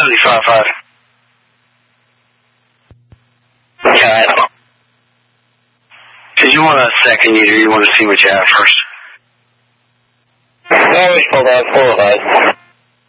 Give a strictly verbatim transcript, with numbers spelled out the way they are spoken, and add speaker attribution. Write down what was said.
Speaker 1: seventy-five five.
Speaker 2: Got it.
Speaker 1: Did you want a second unit or you want to see what you have first?
Speaker 2: No, we still have four of us.